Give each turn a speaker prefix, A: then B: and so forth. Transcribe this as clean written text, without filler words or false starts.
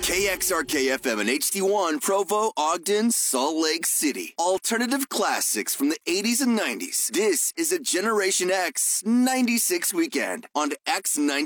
A: KXRK-FM and HD1, Provo, Ogden, Salt Lake City. Alternative classics from the 80s and 90s. This is a Generation X 96 weekend on X90.